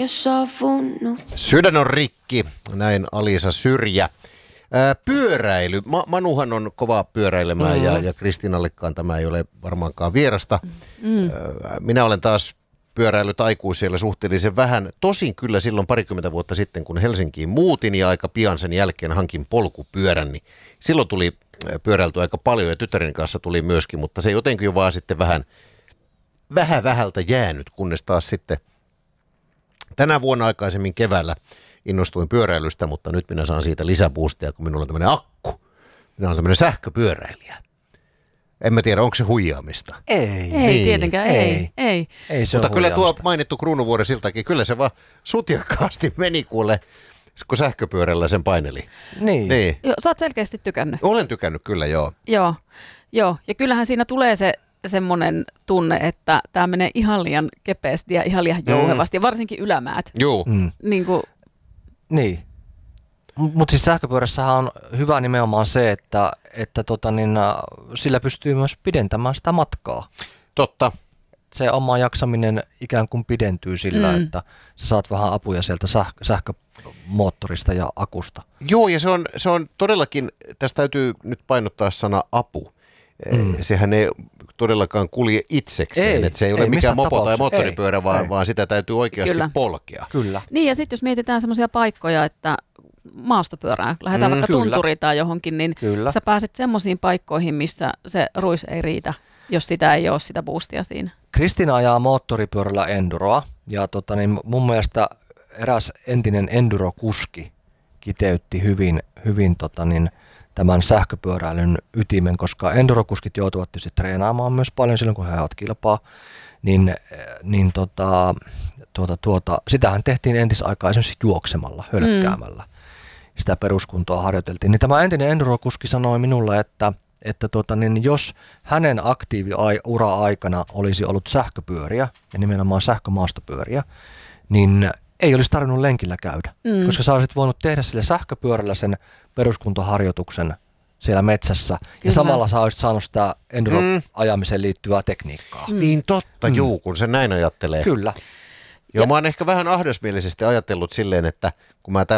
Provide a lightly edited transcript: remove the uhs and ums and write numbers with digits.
jo sovunut. Sydän on rikki, näin Alisa Syrjä. Pyöräily. Manuhan on kova pyöräilemään ja Kristiinallekaan tämä ei ole varmaankaan vierasta. Minä olen taas pyöräillyt aikuisille suhteellisen vähän. Tosin kyllä silloin 20 vuotta sitten, kun Helsinkiin muutin ja aika pian sen jälkeen hankin polkupyörän, niin silloin tuli pyöräilty aika paljon ja tyttären kanssa tuli myöskin, mutta se jotenkin jo vaan sitten vähältä jäänyt, kunnes taas sitten tänä vuonna aikaisemmin keväällä innostuin pyöräilystä, mutta nyt minä saan siitä lisäboostia, kun minulla on tämmöinen akku. Minä olen tämmöinen sähköpyöräilijä. En mä tiedä, onko se huijaamista? Ei tietenkään, ei. Mutta kyllä tuo mainittu Kruunuvuoren siltakin, kyllä se vaan sutjakkaasti meni kun sähköpyörällä sen paineli. Niin. Joo, sä oot selkeästi tykännyt. Olen tykännyt kyllä, joo. Joo. Ja kyllähän siinä tulee se semmoinen tunne, että tämä menee ihan liian kepeästi ja ihan liian jouhevasti, ja varsinkin ylämäät. Joo. Niin. Mutta siis sähköpyörässähän on hyvä nimenomaan se, että sillä pystyy myös pidentämään sitä matkaa. Totta. Se oma jaksaminen ikään kuin pidentyy sillä, että sä saat vähän apuja sieltä sähkömoottorista ja akusta. Joo, ja se on todellakin, tästä täytyy nyt painottaa sana apu. Sehän ei todellakaan kulje itsekseen, että se ei ole mikään mopo tai moottoripyörä, vaan sitä täytyy oikeasti polkea. Kyllä. Niin, ja sitten jos mietitään semmoisia paikkoja, että maastopyörään, lähdetään vaikka tunturiin tai johonkin, niin sä pääset semmoisiin paikkoihin, missä se ruis ei riitä, jos sitä ei ole sitä boostia siinä. Kristiina ajaa moottoripyörällä enduroa, ja mun mielestä eräs entinen endurokuski kiteytti hyvin tämän sähköpyöräilyn ytimen, koska endurokuskit joutuvat tietysti treenaamaan myös paljon silloin, kun he ajavat kilpaa, sitähän tehtiin entisaikaa esimerkiksi juoksemalla, hölkkäämällä. Sitä peruskuntoa harjoiteltiin. Niin tämä entinen endurokuski sanoi minulle, että jos hänen aktiiviura-aikana olisi ollut sähköpyöriä, ja nimenomaan sähkömaastopyöriä, niin ei olisi tarvinnut lenkillä käydä, koska sä olisit voinut tehdä sille sähköpyörällä sen peruskuntoharjoituksen siellä metsässä, ja samalla sä olisit saanut sitä enduro-ajamiseen liittyvää tekniikkaa. Niin totta, kun se näin ajattelee. Kyllä. Joo, mä oon ehkä vähän ahdasmielisesti ajatellut silleen, että kun mä